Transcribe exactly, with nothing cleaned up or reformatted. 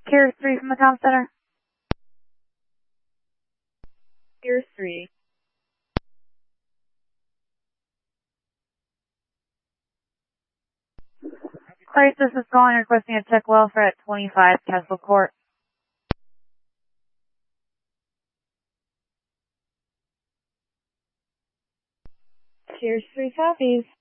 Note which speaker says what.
Speaker 1: Tier three from the comm center.
Speaker 2: Tier three.
Speaker 1: Crisis is calling requesting a check welfare at twenty-five Castle Court.
Speaker 2: Tier three copies.